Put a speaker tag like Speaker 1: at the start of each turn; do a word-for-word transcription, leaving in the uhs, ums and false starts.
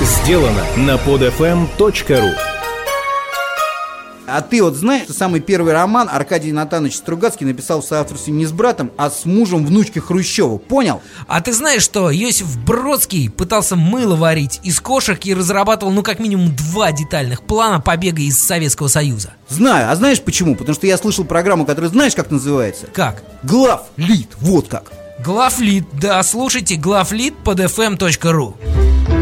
Speaker 1: сделано на подфм точка ру.
Speaker 2: А ты вот знаешь, что самый первый роман Аркадий Натанович Стругацкий написал в соавторстве не с братом, а с мужем внучки Хрущева, понял?
Speaker 3: А ты знаешь, что Иосиф Бродский пытался мыло варить из кошек и разрабатывал ну как минимум два детальных плана побега из Советского Союза?
Speaker 2: Знаю, а знаешь почему? Потому что я слышал программу, которая знаешь как называется?
Speaker 3: Как?
Speaker 2: Главлит, вот как.
Speaker 3: Главлит, да, слушайте Главлит подфм точка ру.